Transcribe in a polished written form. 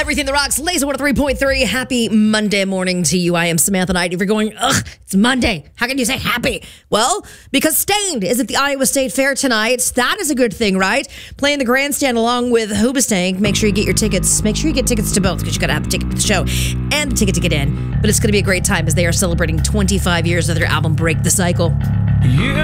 Everything that rocks, Laser 103.3. Happy Monday morning to you. I am Samantha Knight. If you're going, ugh, it's Monday, how can you say happy? Well, because Stained is at the Iowa State Fair tonight. That is a good thing, right? Playing the grandstand along with Hoobastank. Make sure you get your tickets. Make sure you get tickets to both because you got to have the ticket to the show and the ticket to get in. But it's going to be a great time as they are celebrating 25 years of their album Break the Cycle. You